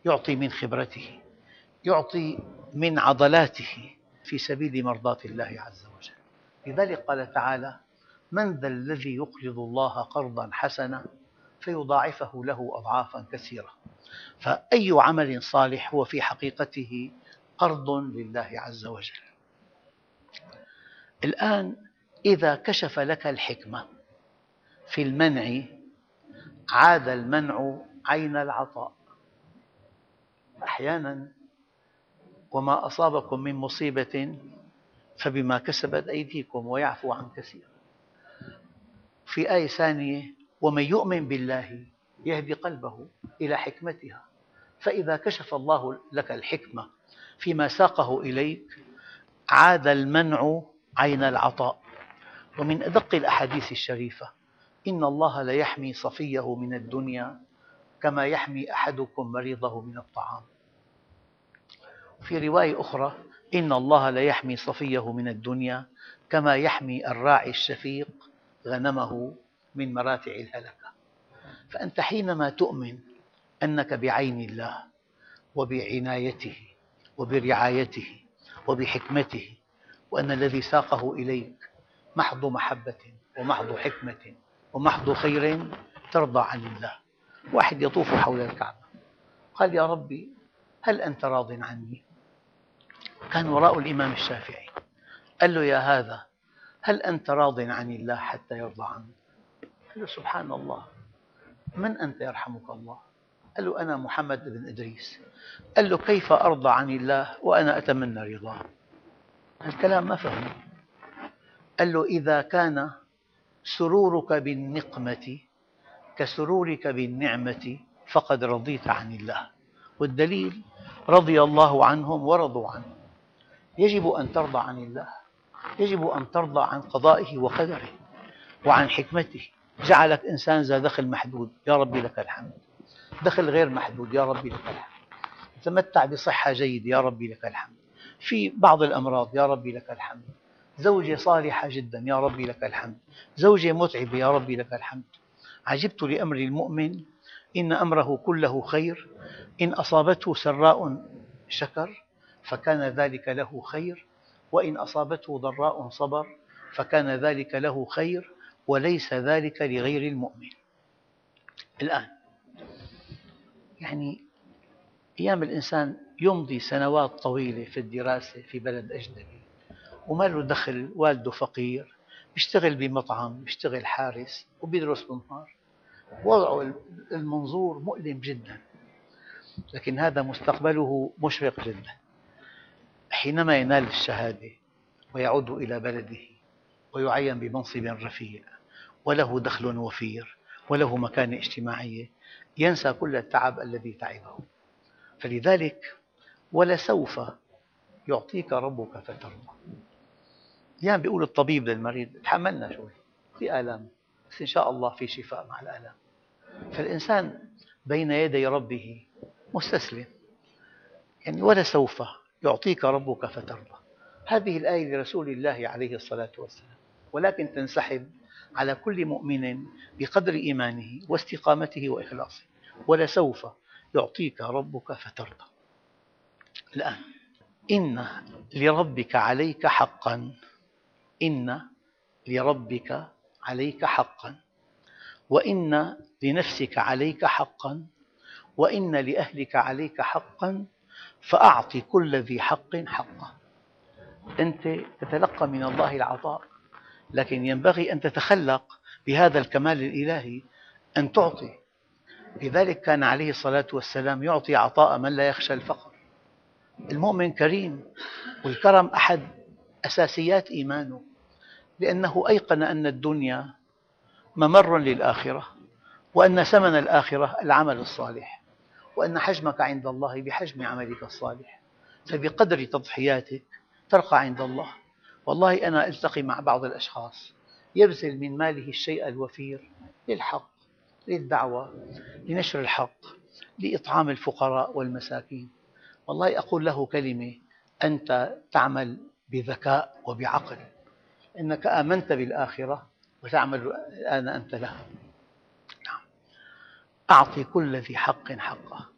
يعطي من خبرته، يعطي من عضلاته في سبيل مرضاة الله عز وجل. لذلك قال تعالى: من ذا الذي يقرض الله قرضا حسنا فيضاعفه له أضعافا كثيرة. فأي عمل صالح هو في حقيقته قرض لله عز وجل. الآن إذا كشف لك الحكمة في المنع، عاد المنع عين العطاء. أحياناً وما أصابكم من مصيبة فبما كسبت أيديكم ويعفو عن كثير. في آية ثانية: ومن يؤمن بالله يهدي قلبه إلى حكمتها. فإذا كشف الله لك الحكمة فيما ساقه إليك، عاد المنع عين العطاء. ومن أدق الأحاديث الشريفة: إن الله ليحمي صفيه من الدنيا كما يحمي أحدكم مريضه من الطعام. في رواية أخرى: إن الله ليحمي صفيه من الدنيا كما يحمي الراعي الشفيق غنمه من مراتع الهلكة. فأنت حينما تؤمن أنك بعين الله وبعنايته وبرعايته وبحكمته، وأن الذي ساقه إليك محض محبة ومحض حكمة ومحض خير، ترضى عن الله. واحد يطوف حول الكعبة قال: يا ربي هل أنت راض عني؟ كان وراء الإمام الشافعي. قال له: يا هذا هل أنت راض عن الله حتى يرضى عنك؟ قال له: سبحان الله، من أنت يرحمك الله؟ قال له: أنا محمد بن إدريس. قال له: كيف أرضى عن الله وأنا أتمنى رضاه؟ الكلام ما فهمه. قال له: إذا كان سرورك بالنقمة كسرورك بالنعمة فقد رضيت عن الله. والدليل: رضي الله عنهم ورضوا عنه. يجب أن ترضى عن الله، يجب أن ترضى عن قضائه وقدره وعن حكمته. جعلك إنسان ذا دخل محدود، يا ربي لك الحمد. دخل غير محدود، يا ربي لك الحمد. تمتع بصحة جيدة، يا ربي لك الحمد. في بعض الأمراض، يا ربي لك الحمد. زوجة صالحة جدا، يا ربي لك الحمد. زوجة متعبة، يا ربي لك الحمد. عجبت لأمر المؤمن إن أمره كله خير، إن أصابته سراء شكر فكان ذلك له خير، وإن أصابته ضراء صبر فكان ذلك له خير، وليس ذلك لغير المؤمن. الآن أيام الإنسان يمضي سنوات طويلة في الدراسة في بلد أجنبي وما له دخل، والده فقير، يشتغل بمطعم، يشتغل حارس وبيدرس بالنهار، وضعه المنظور مؤلم جدا، لكن هذا مستقبله مشرق جدا. حينما ينال الشهادة ويعود إلى بلده ويعين بمنصب رفيع وله دخل وفير وله مكانة اجتماعية، ينسى كل التعب الذي تعبه. فلذلك ولسوف يعطيك ربك فترضى. يعني بيقول الطبيب للمريض: تحملنا شوي، في آلام بس إن شاء الله في شفاء مع الآلام. فالإنسان بين يدي ربه مستسلم. ولسوف يعطيك ربك فترضى. هذه الآية لرسول الله عليه الصلاة والسلام، ولكن تنسحب على كل مؤمن بقدر إيمانه واستقامته وإخلاصه. ولسوف يعطيك ربك فترضى. الآن إن لربك عليك حقا، إن لربك عليك حقا، وإن لنفسك عليك حقا، وإن لأهلك عليك حقا، فأعط كل ذي حق حقه. أنت تتلقى من الله العطاء، لكن ينبغي أن تتخلق بهذا الكمال الإلهي أن تعطي. لذلك كان عليه الصلاة والسلام يعطي عطاء من لا يخشى الفقر. المؤمن كريم، والكرم أحد أساسيات إيمانه، لأنه أيقن أن الدنيا ممر للآخرة، وأن ثمن الآخرة العمل الصالح، وأن حجمك عند الله بحجم عملك الصالح. فبقدر تضحياتك ترقى عند الله. والله أنا ألتقي مع بعض الأشخاص يبذل من ماله الشيء الوفير للحق، للدعوة، لنشر الحق، لإطعام الفقراء والمساكين. والله أقول له كلمة: أنت تعمل بذكاء وبعقل، إنك آمنت بالآخرة وتعمل الآن أنت لها. أعطي كل ذي حق حقه.